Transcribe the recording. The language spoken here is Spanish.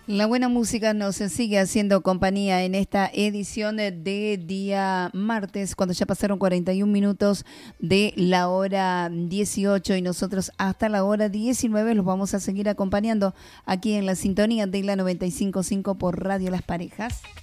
La buena música nos sigue haciendo compañía en esta edición de día martes, cuando ya pasaron 41 minutos de la hora 18 y nosotros hasta la hora 19 los vamos a seguir acompañando aquí en la sintonía de la 95.5 por Radio Las Parejas.